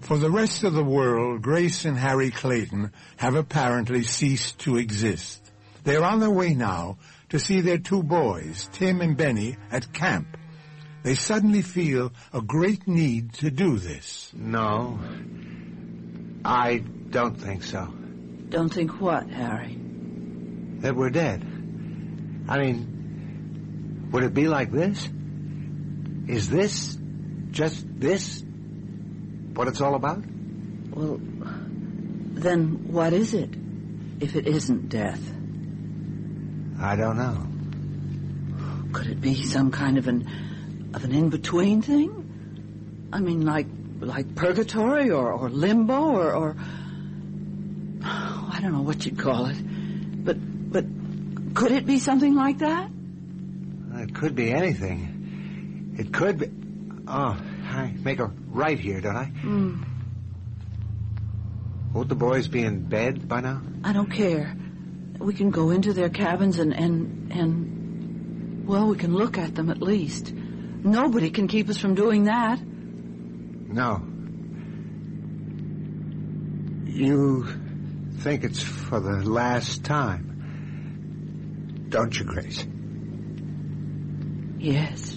For the rest of the world, Grace and Harry Clayton have apparently ceased to exist. They're on their way now to see their two boys, Tim and Benny, at camp. They suddenly feel a great need to do this. No, I don't think so. Don't think what, Harry? That we're dead. I mean, would it be like this? Is this, just this, what it's all about? Well, then what is it, if it isn't death? I don't know. Could it be some kind of an in-between thing? I mean, like purgatory or limbo or I don't know what you'd call it. But could it be something like that? It could be anything. It could be... Oh, I make a right here, don't I? Won't the boys be in bed by now? I don't care. We can go into their cabins and well, we can look at them at least. Nobody can keep us from doing that. No. You think it's for the last time, don't you, Grace? Yes.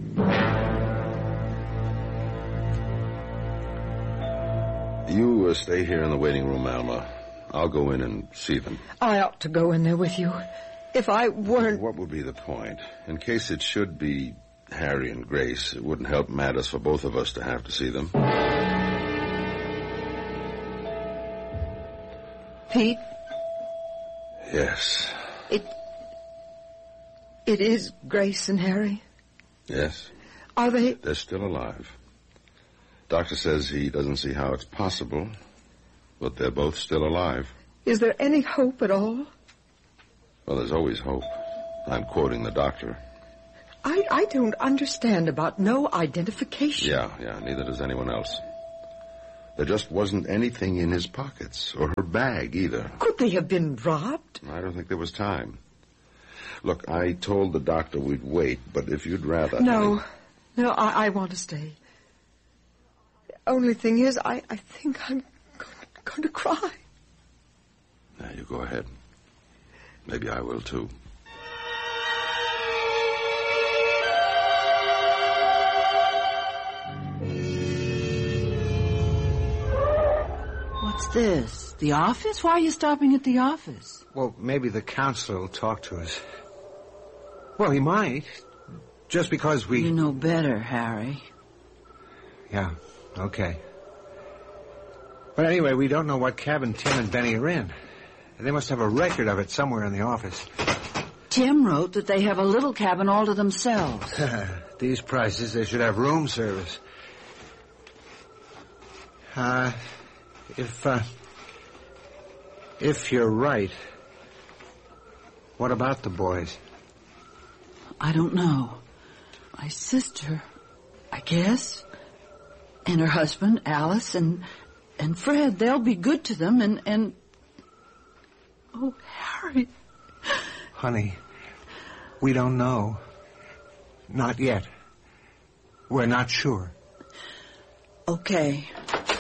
You stay here in the waiting room, Alma. I'll go in and see them. I ought to go in there with you. If I weren't... What would be the point? In case it should be Harry and Grace, it wouldn't help matters for both of us to have to see them. Pete? Yes. It is Grace and Harry? Yes. Are they... They're still alive. Doctor says he doesn't see how it's possible, but they're both still alive. Is there any hope at all? Well, there's always hope. I'm quoting the doctor. I don't understand about no identification. Yeah, neither does anyone else. There just wasn't anything in his pockets, or her bag either. Could they have been robbed? I don't think there was time. Look, I told the doctor we'd wait, but if you'd rather... No, I want to stay. The only thing is, I think I'm going to cry. Now, you go ahead. Maybe I will, too. What's this? The office? Why are you stopping at the office? Well, maybe the counselor will talk to us. Well, he might. Just because we... You know better, Harry. Yeah, okay. But anyway, we don't know what cabin Tim and Benny are in. They must have a record of it somewhere in the office. Tim wrote that they have a little cabin all to themselves. These prices, they should have room service. If you're right, what about the boys? I don't know. My sister, I guess, and her husband, Alice, and Fred, they'll be good to them, and... Oh, Harry. Honey, we don't know. Not yet. We're not sure. Okay.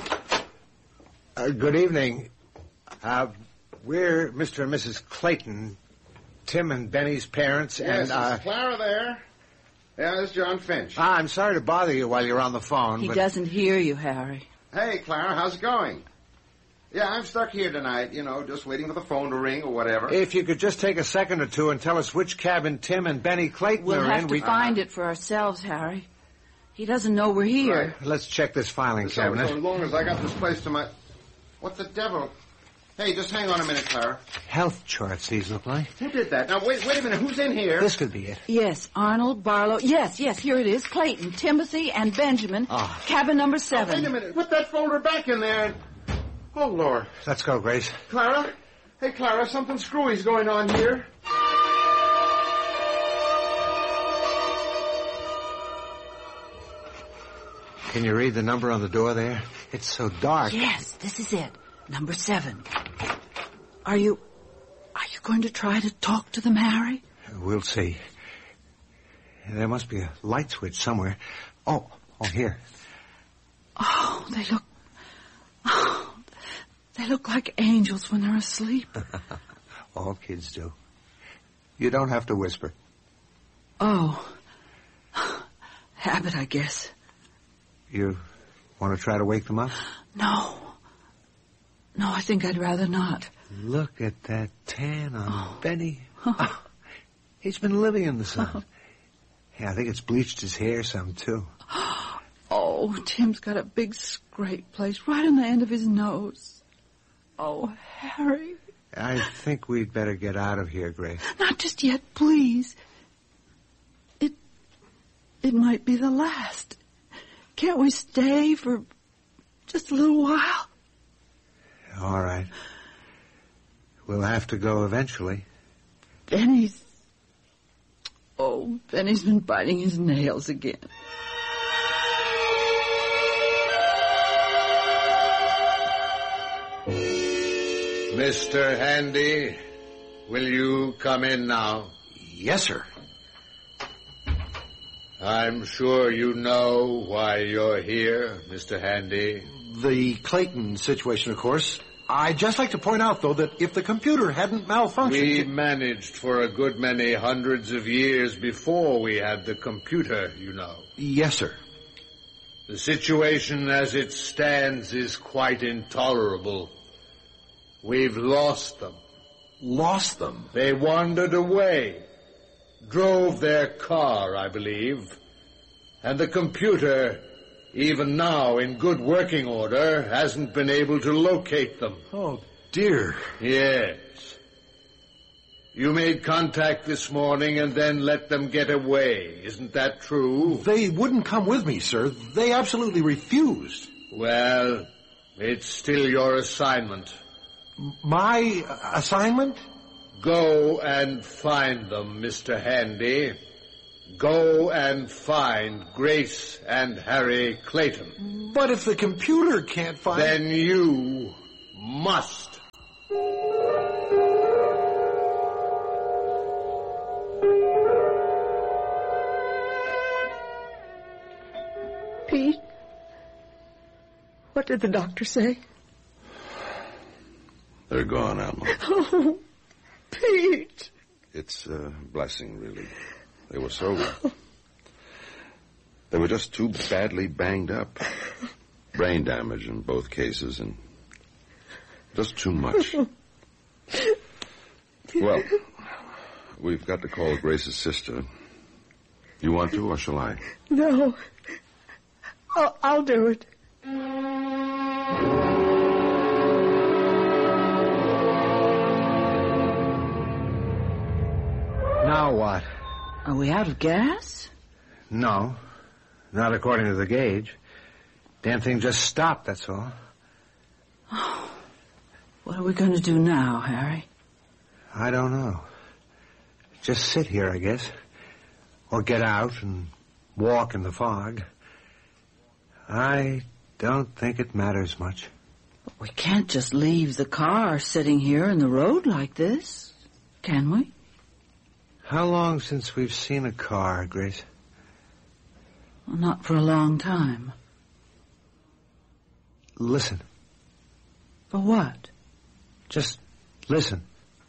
Good evening. We're Mr. and Mrs. Clayton, Tim and Benny's parents, yes, and... Is Clara there? Yeah, this is John Finch. I'm sorry to bother you while you're on the phone, He doesn't hear you, Harry. Hey, Clara, how's it going? Yeah, I'm stuck here tonight, just waiting for the phone to ring or whatever. If you could just take a second or two and tell us which cabin Tim and Benny Clayton we'll are in... We'll have to find it for ourselves, Harry. He doesn't know we're here. Right. Let's check this filing cabinet. So long as I got this place to my... What the devil? Hey, just hang on a minute, Clara. Health charts, these look like. Who did that? Now, wait a minute. Who's in here? This could be it. Yes, Arnold, Barlow. Yes, here it is. Clayton, Timothy, and Benjamin. Oh. Cabin number 7. Oh, wait a minute. Put that folder back in there. Oh, Lord. Let's go, Grace. Clara? Hey, Clara, something screwy's going on here. Can you read the number on the door there? It's so dark. Yes, this is it. Number 7. Are you going to try to talk to them, Harry? We'll see. There must be a light switch somewhere. Oh, here. Oh, they look They look like angels when they're asleep. All kids do. You don't have to whisper. Oh. Habit, I guess. You want to try to wake them up? No. No, I think I'd rather not. Look at that tan on Benny. Oh, he's been living in the sun. Yeah, I think it's bleached his hair some, too. Oh, Tim's got a big scrape place right on the end of his nose. Oh, Harry. I think we'd better get out of here, Grace. Not just yet, please. It might be the last. Can't we stay for just a little while? All right. We'll have to go eventually. Benny's been biting his nails again. Mr. Handy, will you come in now? Yes, sir. I'm sure you know why you're here, Mr. Handy. The Clayton situation, of course. I'd just like to point out, though, that if the computer hadn't malfunctioned... We managed for a good many hundreds of years before we had the computer, you know. Yes, sir. The situation as it stands is quite intolerable. We've lost them. Lost them? They wandered away. Drove their car, I believe. And the computer, even now in good working order, hasn't been able to locate them. Oh, dear. Yes. You made contact this morning and then let them get away. Isn't that true? They wouldn't come with me, sir. They absolutely refused. Well, it's still your assignment. My assignment? Go and find them, Mr. Handy. Go and find Grace and Harry Clayton. But if the computer can't find... Then you must. Pete, what did the doctor say? They're gone, Alma. Oh, Pete. It's a blessing, really. They were so... They were just too badly banged up. Brain damage in both cases, and just too much. Well, we've got to call Grace's sister. You want to, or shall I? No. I'll do it. Now what? Are we out of gas? No. Not according to the gauge. Damn thing just stopped, that's all. Oh, what are we going to do now, Harry? I don't know. Just sit here, I guess. Or get out and walk in the fog. I don't think it matters much. But we can't just leave the car sitting here in the road like this, can we? How long since we've seen a car, Grace? Well, not for a long time. Listen. For what? Just listen.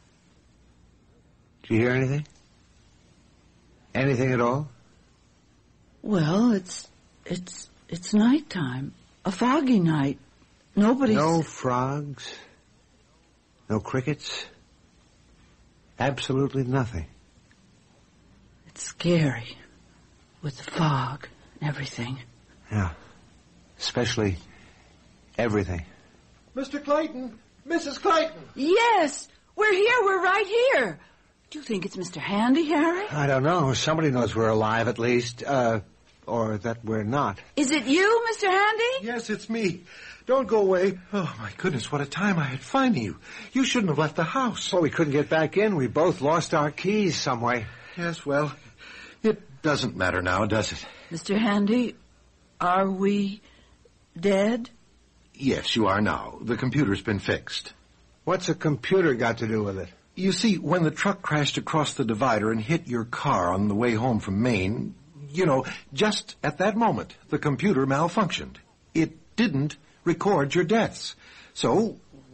Do you hear anything? Anything at all? Well, it's nighttime. A foggy night. Nobody's... No frogs. No crickets. Absolutely nothing. It's scary. With the fog and everything. Yeah. Especially everything. Mr. Clayton! Mrs. Clayton! Yes! We're here! We're right here! Do you think it's Mr. Handy, Harry? I don't know. Somebody knows we're alive, at least. Or that we're not. Is it you, Mr. Handy? Yes, it's me. Don't go away. Oh, my goodness, what a time I had finding you. You shouldn't have left the house. Well, we couldn't get back in. We both lost our keys some way. Yes, well, it doesn't matter now, does it? Mr. Handy, are we dead? Yes, you are now. The computer's been fixed. What's a computer got to do with it? You see, when the truck crashed across the divider and hit your car on the way home from Maine, you know, just at that moment, the computer malfunctioned. It didn't record your deaths. So,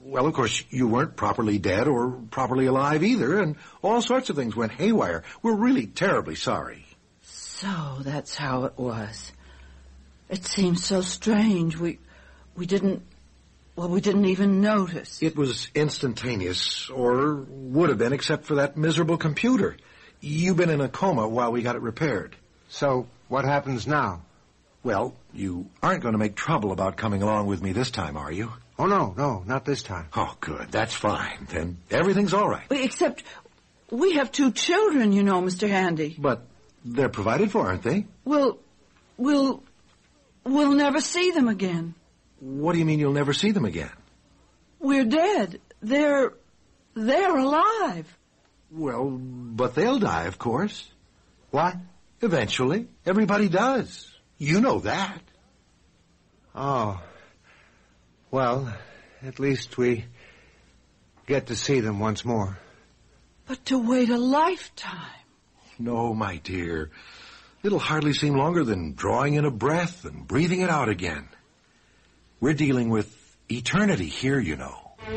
Well, of course, you weren't properly dead or properly alive either, and all sorts of things went haywire. We're really terribly sorry. So that's how it was. It seems so strange. We didn't even notice. It was instantaneous, or would have been, except for that miserable computer. You've been in a coma while we got it repaired. So, what happens now? Well, you aren't going to make trouble about coming along with me this time, are you? Oh, no, not this time. Oh, good. That's fine. Then everything's all right. Except we have 2 children, you know, Mr. Handy. But they're provided for, aren't they? We'll never see them again. What do you mean you'll never see them again? We're dead. They're alive. Well, but they'll die, of course. What? Eventually. Everybody does. You know that. Oh. Well, at least we get to see them once more. But to wait a lifetime. No, my dear. It'll hardly seem longer than drawing in a breath and breathing it out again. We're dealing with eternity here, you know.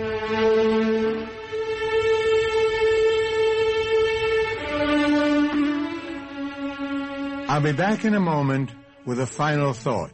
I'll be back in a moment with a final thought.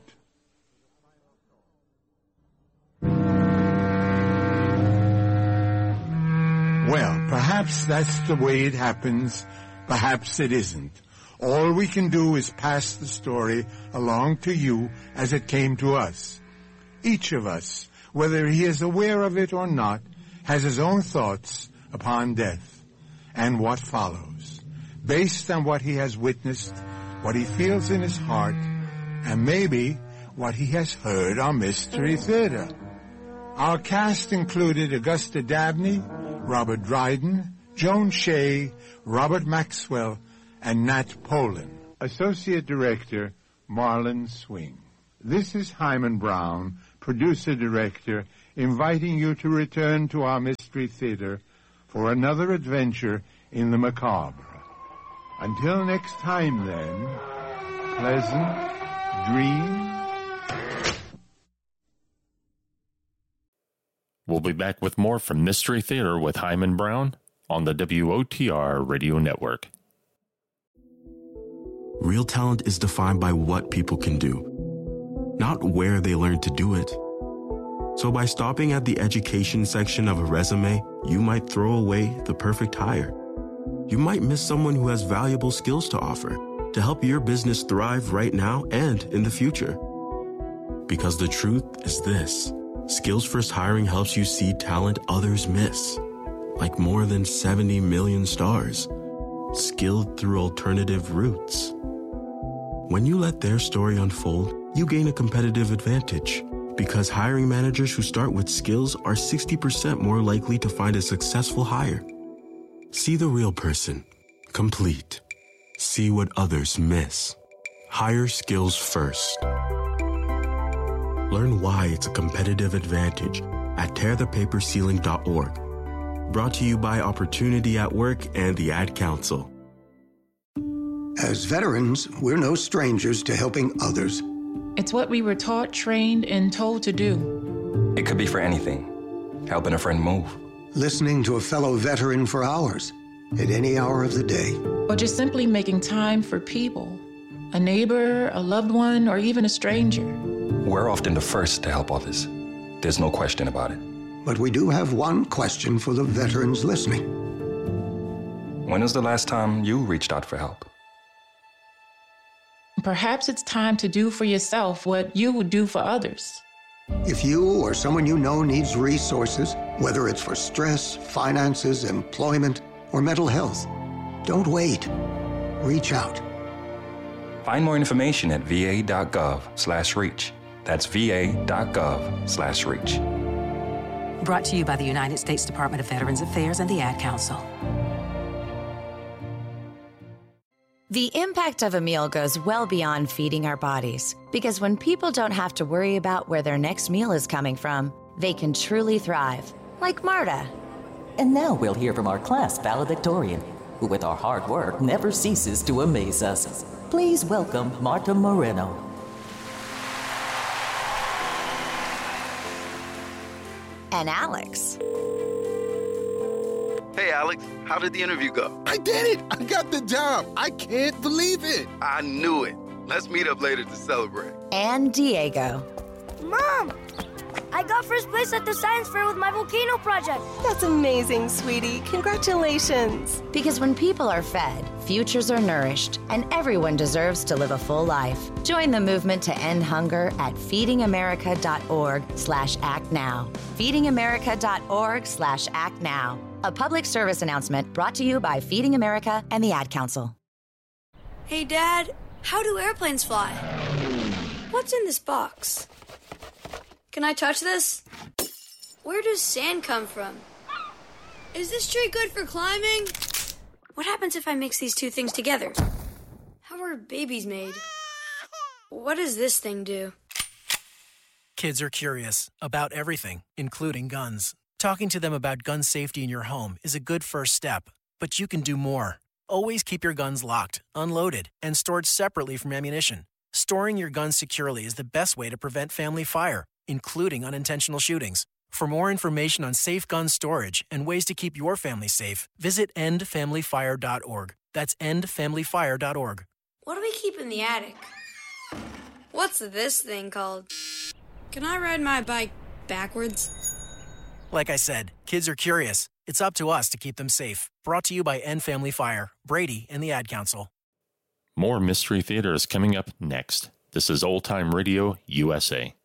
Well, perhaps that's the way it happens. Perhaps it isn't. All we can do is pass the story along to you as it came to us. Each of us, whether he is aware of it or not, has his own thoughts upon death and what follows, based on what he has witnessed, what he feels in his heart, and maybe what he has heard on Mystery Theater. Our cast included Augusta Dabney, Robert Dryden, Joan Shea, Robert Maxwell, and Nat Poland. Associate Director, Marlon Swing. This is Hyman Brown, Producer-Director, inviting you to return to our Mystery Theater for another adventure in the macabre. Until next time, then, pleasant dreams. We'll be back with more from Mystery Theater with Hyman Brown on the WOTR Radio Network. Real talent is defined by what people can do, not where they learn to do it. So by stopping at the education section of a resume, you might throw away the perfect hire. You might miss someone who has valuable skills to offer to help your business thrive right now and in the future. Because the truth is this: Skills First Hiring helps you see talent others miss, like more than 70 million stars, skilled through alternative routes. When you let their story unfold, you gain a competitive advantage, because hiring managers who start with skills are 60% more likely to find a successful hire. See the real person, complete. See what others miss. Hire skills first. Learn why it's a competitive advantage at tearthepaperceiling.org. Brought to you by Opportunity at Work and the Ad Council. As veterans, we're no strangers to helping others. It's what we were taught, trained, and told to do. It could be for anything. Helping a friend move. Listening to a fellow veteran for hours, at any hour of the day. Or just simply making time for people. A neighbor, a loved one, or even a stranger. We're often the first to help others. There's no question about it. But we do have one question for the veterans listening. When was the last time you reached out for help? Perhaps it's time to do for yourself what you would do for others. If you or someone you know needs resources, whether it's for stress, finances, employment, or mental health, don't wait. Reach out. Find more information at va.gov/reach. That's va.gov/reach. Brought to you by the United States Department of Veterans Affairs and the Ad Council. The impact of a meal goes well beyond feeding our bodies, because when people don't have to worry about where their next meal is coming from, they can truly thrive, like Marta. And now we'll hear from our class valedictorian, who with our hard work never ceases to amaze us. Please welcome Marta Moreno. and Alex. Hey, Alex, how did the interview go? I did it! I got the job! I can't believe it! I knew it. Let's meet up later to celebrate. And Diego. Mom! I got first place at the science fair with my volcano project. That's amazing, sweetie. Congratulations. Because when people are fed, futures are nourished, and everyone deserves to live a full life. Join the movement to end hunger at feedingamerica.org/actnow. feedingamerica.org/actnow. A public service announcement brought to you by Feeding America and the Ad Council. Hey, Dad, how do airplanes fly? What's in this box? Can I touch this? Where does sand come from? Is this tree good for climbing? What happens if I mix these two things together? How are babies made? What does this thing do? Kids are curious about everything, including guns. Talking to them about gun safety in your home is a good first step, but you can do more. Always keep your guns locked, unloaded, and stored separately from ammunition. Storing your guns securely is the best way to prevent family fire, including unintentional shootings. For more information on safe gun storage and ways to keep your family safe, visit endfamilyfire.org. That's endfamilyfire.org. What do we keep in the attic? What's this thing called? Can I ride my bike backwards? Like I said, kids are curious. It's up to us to keep them safe. Brought to you by End Family Fire, Brady, and the Ad Council. More Mystery Theater is coming up next. This is Old Time Radio USA.